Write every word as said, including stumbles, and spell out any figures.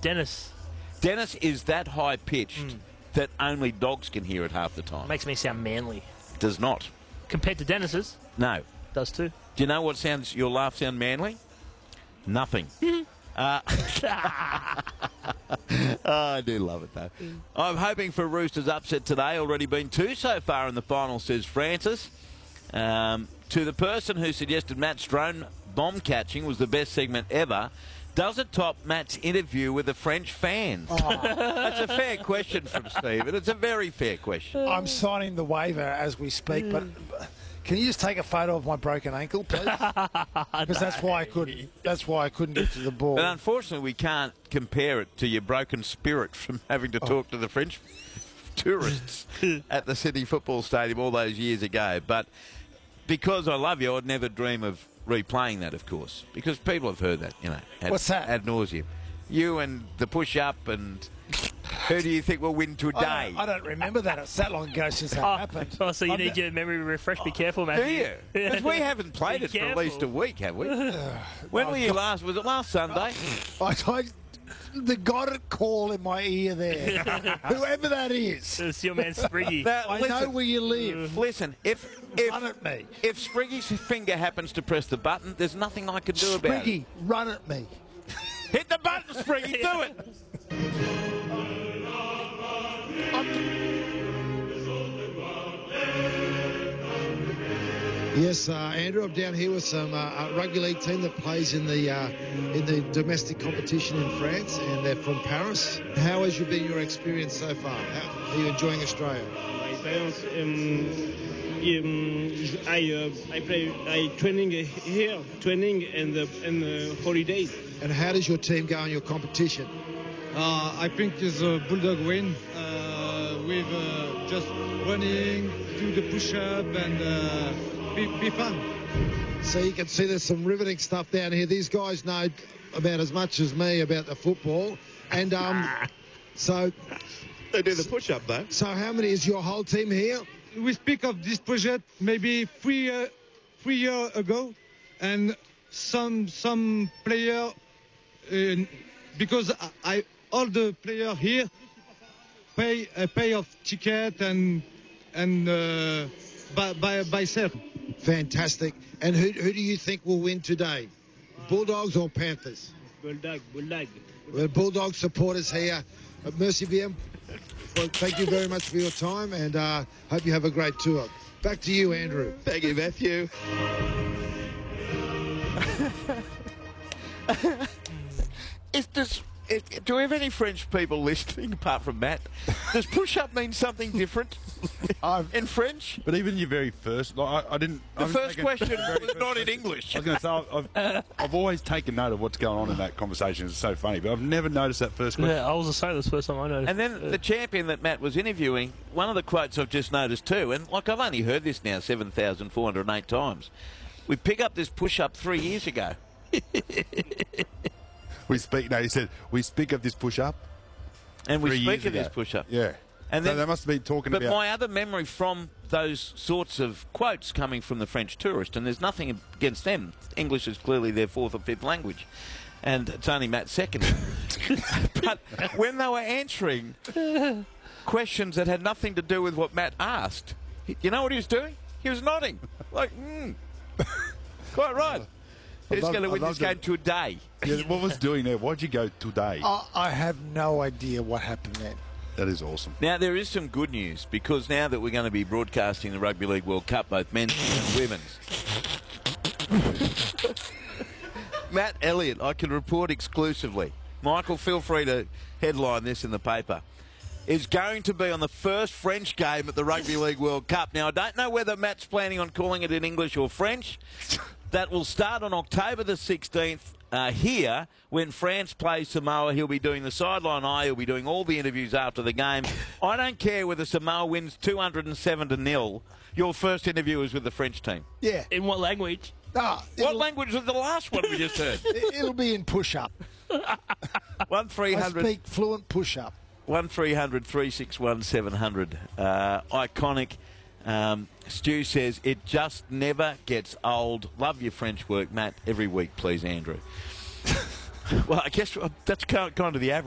Dennis. Dennis is that high-pitched Mm. that only dogs can hear it half the time. Makes me sound manly. Does not. Compared to Dennis's, No. does too. Do you know what sounds your laugh sound manly? Nothing. uh, oh, I do love it, though. I'm hoping for Roosters upset today. Already been two so far in the final, says Francis. Um, to the person who suggested Matt's drone bomb catching was the best segment ever, does it top Matt's interview with the French fans? Oh. That's a fair question from Stephen. It's a very fair question. I'm signing the waiver as we speak, but can you just take a photo of my broken ankle, please? Because that's why I couldn't. That's why I couldn't get to the ball. But unfortunately, we can't compare it to your broken spirit from having to talk to the French tourists at the Sydney Football Stadium all those years ago. But because I love you, I'd never dream of replaying that, of course, because people have heard that, you know. Ad, What's that? Ad nauseum. You and the push-up and who do you think will win today? I don't, I don't remember that. It's that long ago since that Oh, happened. oh, so you I'm need the- your memory refreshed. Be careful, man. Do you? Because we haven't played Be it for at careful. least a week, have we? When were you last? Was it last Sunday? I, I, the got it call in my ear there. Whoever that is. It's your man Spriggy. Now, I listen, know where you live. Listen, if if Run at me. if Spriggy's finger happens to press the button, there's nothing I can do about it. Spriggy, run at me. Hit the button, Spriggy, do it. Yes, uh, Andrew, I'm down here with some uh, a rugby league team that plays in the uh, in the domestic competition in France, and they're from Paris. How has you been your experience so far? How are you enjoying Australia? My experience, um, um, I uh, I play I training here, training and the and the holidays. And how does your team go in your competition? Uh, I think it's a Bulldog win uh, with uh, just running, do the push-up and uh, be, be fun. So you can see there's some riveting stuff down here. These guys know about as much as me about the football. And um, so... They do the push-up, though. So how many is your whole team here? We speak of this project maybe three uh, three years ago, and some some player uh, because I, I all the player here pay uh, pay of ticket and and uh, by by by self. Fantastic. And who who do you think will win today? Bulldogs or Panthers? Bulldog, bulldog. Well, Bulldog supporters here at Mercy V M. Well, thank you very much for your time, and uh, hope you have a great tour. Back to you, Andrew. Thank you, Matthew. Is this, is, do we have any French people listening apart from Matt? Does push-up mean something different I've, in French? but even your very first, like, I, I didn't. The I was first taking- question very was first not in question. English. I was going to say, I've, I've, I've always taken note of what's going on in that conversation. It's so funny, but I've never noticed that first question. Yeah, I was a sailor the first time I noticed. And then the champion that Matt was interviewing, one of the quotes I've just noticed too, and like I've only heard this now seven thousand four hundred eight times. We pick up this push-up three years ago. We speak. No, he said we speak of this push-up. And we three speak years of this ago. push-up. Yeah, And so then- they must have been talking But about. my other memory from those sorts of quotes coming from the French tourist, and there's nothing against them. English is clearly their fourth or fifth language, and it's only Matt's second. But when they were answering questions that had nothing to do with what Matt asked, you know what he was doing? He was nodding, like, mm, quite right. He's love- going to I win love this the- game today. Yeah, what was doing there? Why'd you go today? I, I have no idea what happened then. That is awesome. Now, there is some good news, because now that we're going to be broadcasting the Rugby League World Cup, both men's and women's, Matt Elliott, I can report exclusively, Michael, feel free to headline this in the paper, is going to be on the first French game at the Rugby League World Cup. Now, I don't know whether Matt's planning on calling it in English or French. That will start on October the sixteenth. Uh, here, when France plays Samoa, he'll be doing the sideline eye. He'll be doing all the interviews after the game. I don't care whether Samoa wins two hundred seven to nil. Your first interview is with the French team. Yeah. In what language? Ah, What it'll- language was the last one we just heard? it- It'll be in push-up. One three I hundred speak fluent push-up. one three hundred three six one seven hundred. Uh, iconic. Um, Stu says, it just never gets old. Love your French work, Matt. Every week, please, Andrew. Well, I guess uh, that's kind of the average.